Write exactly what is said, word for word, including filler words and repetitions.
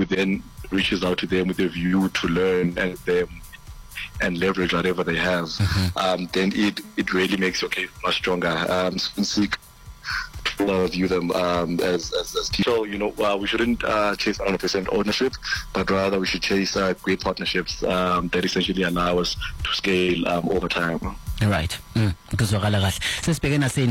who then reaches out to them with a view to learn and them and leverage whatever they have, mm-hmm. um, then it, it really makes your case much stronger. Um, seek uh, view them um, as, as, as teachers. So, you know, uh, we shouldn't uh, chase one hundred percent ownership, but rather we should chase uh, great partnerships um, that essentially allow us to scale um, over time. Right. Mm.